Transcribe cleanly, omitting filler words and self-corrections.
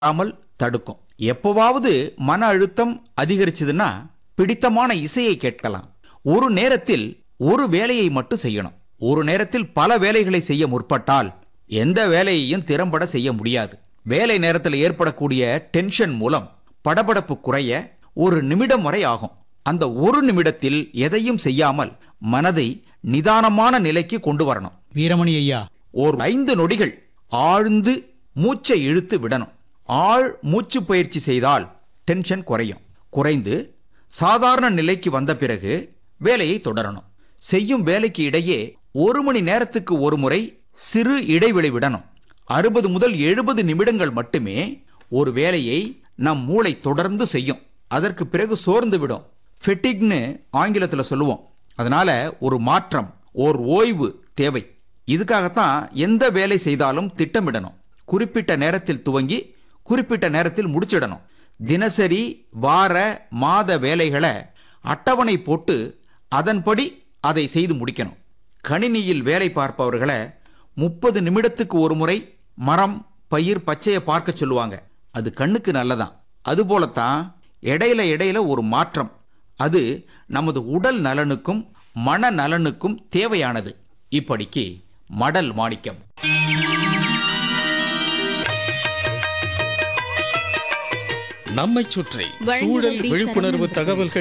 வராமல் தடுக்கும். எப்பவாவது மன அழுத்தம் அதிகரிச்சதுன்னா பிடித்தமான இசையை கேட்கலாம். ஒரு நேரத்தில் ஒரு வேலையை மட்டும் செய்யணும். ஒரு நேரத்தில் பல வேலைகளை செய்ய முற்பட்டால் எந்த வேலையையும் திறம்பட செய்ய முடியாது. வேலை நேரத்தில் ஏற்படக்கூடிய டென்ஷன் மூலம் படபடப்பு குறைய ஒரு நிமிடம் வரை ஆகும். அந்த ஒரு நிமிடத்தில் எதையும் செய்யாமல் மனதை நிதானமான நிலைக்கு கொண்டு வரணும். வீரமணி ஐயா, ஒரு 5 நொடிகள் ஆழ்ந்து மூச்சை இழுத்து விடணும். ஆழ் மூச்சு பயிற்சி செய்தால் டென்ஷன் குறையும். குறைந்து சாதாரண நிலைக்கு வந்த பிறகு வேலையை தொடரணும். செய்யும் வேலைக்கு இடையே 1 மணி நேரத்துக்கு ஒரு முறை சிறு இடைவெளி விடணும். 60 முதல் 70 நிமிடங்கள் மட்டுமே ஒரு வேலையை நம் மூளை தொடர்ந்து செய்யும். அதற்கு பிறகு சோர்ந்து விடும். ஃபெட்டிக்னு ஆங்கிலத்தில் சொல்லுவோம். அதனால ஒரு மாற்றம், ஓர் ஓய்வு தேவை. இதுக்காகத்தான் எந்த வேலை செய்தாலும் திட்டமிடணும். குறிப்பிட்ட நேரத்தில் துவங்கி குறிப்பிட்ட நேரத்தில் முடிச்சிடணும். தினசரி வார மாத வேலைகளை அட்டவணை போட்டு அதன்படி அதை செய்து முடிக்கணும். கணினியில் வேலை பார்ப்பவர்களை 30 நிமிடத்துக்கு ஒரு முறை மரம் பயிர் பச்சையை பார்க்க சொல்லுவாங்க. அது கண்ணுக்கு நல்லதான். அதுபோலத்தான் இடையில ஒரு மாற்றம். அது நமது உடல் நலனுக்கும் மன நலனுக்கும் தேவையானது. இப்படிக்கு மடல் மாணிக்கம். நம்மைச் சுற்றி சூழல் விழிப்புணர்வு தகவல்கள்